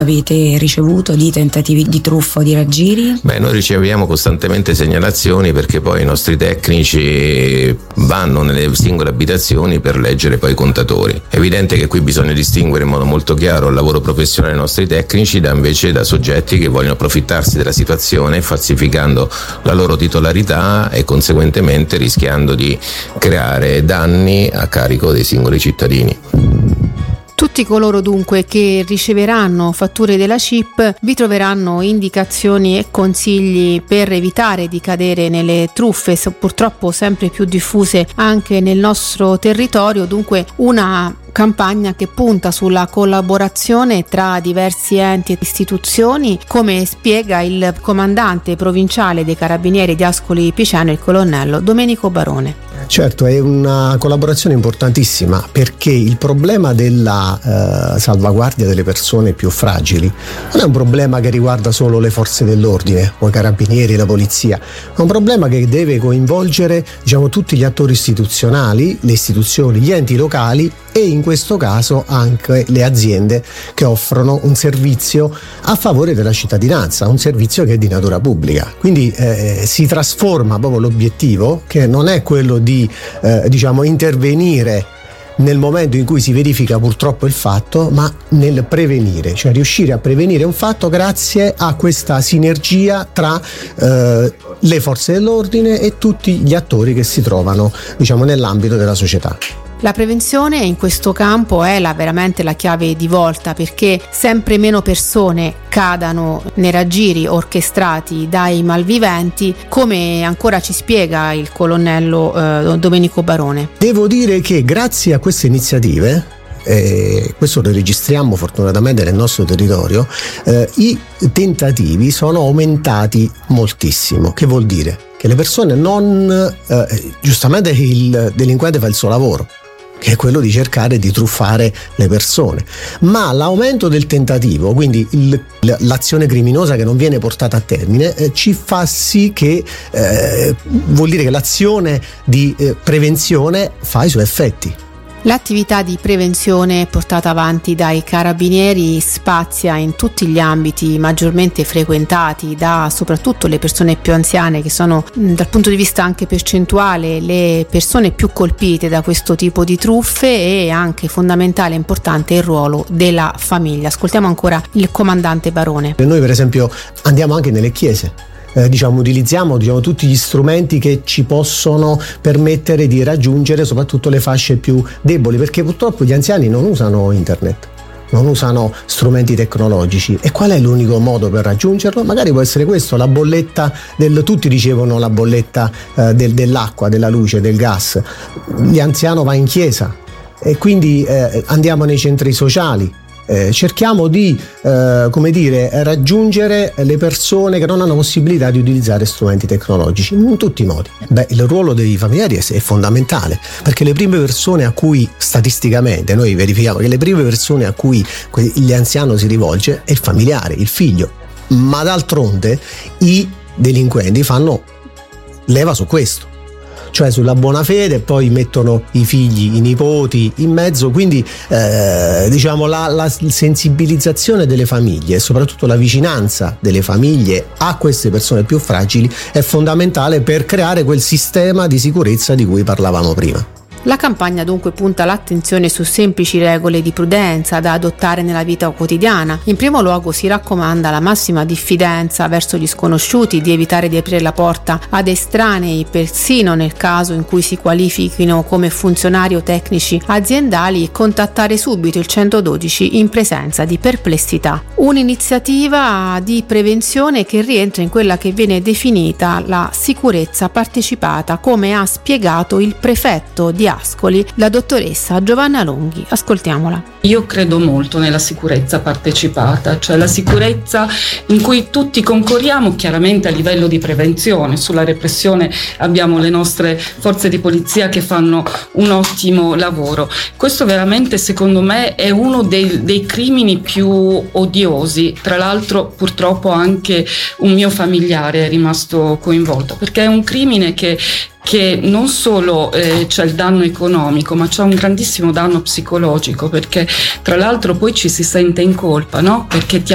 avete ricevuto di tentativi di truffa o di raggiri? Noi riceviamo costantemente segnalazioni, perché poi i nostri tecnici vanno nelle singole abitazioni per leggere poi i contatori. È evidente che qui bisogna distinguere in modo molto chiaro il lavoro professionale dei nostri tecnici da soggetti che vogliono approfittarsi della situazione falsificando la loro titolarità e conseguentemente rischiando di creare danni a carico dei singoli cittadini. Tutti coloro dunque che riceveranno fatture della CIP vi troveranno indicazioni e consigli per evitare di cadere nelle truffe, purtroppo sempre più diffuse anche nel nostro territorio. Dunque una campagna che punta sulla collaborazione tra diversi enti e istituzioni, come spiega il comandante provinciale dei Carabinieri di Ascoli Piceno, il colonnello Domenico Barone. Certo, è una collaborazione importantissima, perché il problema della salvaguardia delle persone più fragili non è un problema che riguarda solo le forze dell'ordine o i carabinieri, la polizia, è un problema che deve coinvolgere tutti gli attori istituzionali, le istituzioni, gli enti locali e in questo caso anche le aziende che offrono un servizio a favore della cittadinanza, un servizio che è di natura pubblica. Quindi si trasforma proprio l'obiettivo, che non è quello di intervenire nel momento in cui si verifica purtroppo il fatto, ma nel prevenire, cioè riuscire a prevenire un fatto grazie a questa sinergia tra le forze dell'ordine e tutti gli attori che si trovano nell'ambito della società. La prevenzione in questo campo è veramente la chiave di volta, perché sempre meno persone cadano nei raggiri orchestrati dai malviventi, come ancora ci spiega il colonnello Domenico Barone. Devo dire che grazie a queste iniziative, questo lo registriamo fortunatamente nel nostro territorio, i tentativi sono aumentati moltissimo. Che vuol dire? Che le persone giustamente il delinquente fa il suo lavoro, che è quello di cercare di truffare le persone, ma l'aumento del tentativo, quindi l'azione criminosa che non viene portata a termine, ci fa sì che vuol dire che l'azione di prevenzione fa i suoi effetti. L'attività di prevenzione portata avanti dai carabinieri spazia in tutti gli ambiti maggiormente frequentati da soprattutto le persone più anziane, che sono dal punto di vista anche percentuale le persone più colpite da questo tipo di truffe, e anche fondamentale e importante il ruolo della famiglia. Ascoltiamo ancora il comandante Barone. Noi per esempio andiamo anche nelle chiese. Utilizziamo tutti gli strumenti che ci possono permettere di raggiungere soprattutto le fasce più deboli, perché purtroppo gli anziani non usano internet, non usano strumenti tecnologici. E qual è l'unico modo per raggiungerlo? Magari può essere questo, la bolletta tutti ricevono la bolletta dell'acqua, della luce, del gas. L'anziano va in chiesa e quindi andiamo nei centri sociali. Cerchiamo di raggiungere le persone che non hanno possibilità di utilizzare strumenti tecnologici in tutti i modi. Il ruolo dei familiari è fondamentale, perché le prime persone a cui statisticamente noi verifichiamo che le prime persone a cui l'anziano si rivolge è il familiare, il figlio, ma d'altronde i delinquenti fanno leva su questo, cioè sulla buona fede, poi mettono i figli, i nipoti in mezzo, quindi la sensibilizzazione delle famiglie e soprattutto la vicinanza delle famiglie a queste persone più fragili è fondamentale per creare quel sistema di sicurezza di cui parlavamo prima. La campagna dunque punta l'attenzione su semplici regole di prudenza da adottare nella vita quotidiana. In primo luogo si raccomanda la massima diffidenza verso gli sconosciuti, di evitare di aprire la porta ad estranei, persino nel caso in cui si qualifichino come funzionari o tecnici aziendali, e contattare subito il 112 in presenza di perplessità. Un'iniziativa di prevenzione che rientra in quella che viene definita la sicurezza partecipata, come ha spiegato il prefetto di Ascoli, la dottoressa Giovanna Longhi. Ascoltiamola. Io credo molto nella sicurezza partecipata, cioè la sicurezza in cui tutti concorriamo, chiaramente a livello di prevenzione. Sulla repressione abbiamo le nostre forze di polizia che fanno un ottimo lavoro. Questo veramente, secondo me, è uno dei crimini più odiosi. Tra l'altro purtroppo anche un mio familiare è rimasto coinvolto, perché è un crimine che non solo c'è il danno economico, ma c'è un grandissimo danno psicologico, perché tra l'altro poi ci si sente in colpa, no? Perché ti